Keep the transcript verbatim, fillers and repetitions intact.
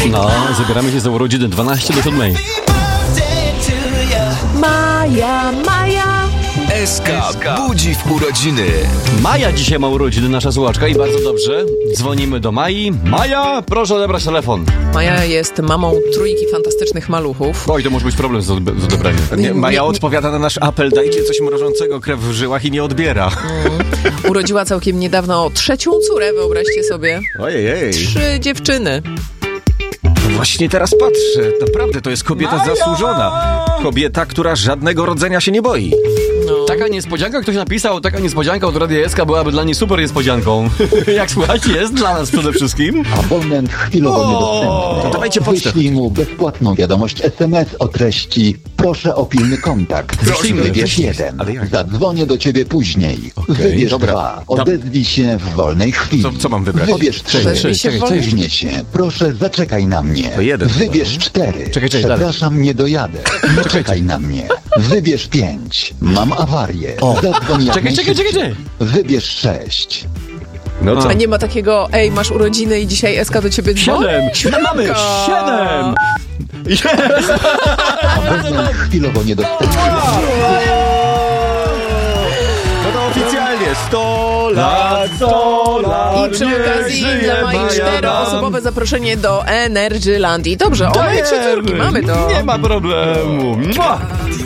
No, zabieramy się za urodziny dwanaście do siódmej. Maja, Maja. S K budzi w urodziny. Maja dzisiaj ma urodziny, nasza słuchaczka, i bardzo dobrze. Dzwonimy do Mai. Maja, proszę odebrać telefon. Maja jest mamą trójki fantastycznych maluchów. Oj, to może być problem z, odb- z odebraniem. Nie, Maja nie- odpowiada na nasz apel, dajcie coś mrożącego, krew w żyłach, i nie odbiera. Urodziła całkiem niedawno trzecią córę, wyobraźcie sobie. Ojej. Trzy dziewczyny. Właśnie teraz patrzę, naprawdę to jest kobieta Maja! zasłużona. Kobieta, która żadnego rodzenia się nie boi. No. Taka niespodzianka, ktoś napisał, taka niespodzianka od Radia S K byłaby dla niej super niespodzianką. Jak słuchajcie, jest dla nas przede wszystkim. Abonent chwilowo niedostępny. to dawajcie pocztę. Wyślij mu bezpłatną wiadomość S M S o treści: proszę o pilny kontakt. Proszę, Wybierz ale- jeden. ale jak? Zadzwonię do ciebie później. Okej, Wybierz dobra. dwa. Odezwij się w wolnej chwili. Co- co mam wybrać? Wybierz trzy. Odezwij się w wolnej Później się. Proszę, zaczekaj na mnie. To jeden. Wybierz cztery. Czekaj, czekaj, dalej. Przepraszam, nie dojadę. Nie czekaj na mnie. Wybierz pięć. Mam awarię. Zadzwoń jak Czekaj, czekaj, czekaj, czekaj. Wybierz sześć. No co? A nie ma takiego, ej, masz urodziny i dzisiaj S K do ciebie dzwoni? Siedem! Mamy siedem! Jest! Abonent chwilowo niedostępny. No to oficjalnie sto lat, sto lat. I przy okazji żyje dla Mai Maja czteroosobowe nam. zaproszenie do Energylandii. Dobrze, o moje trzy córki, mamy to. Nie ma problemu. Mua!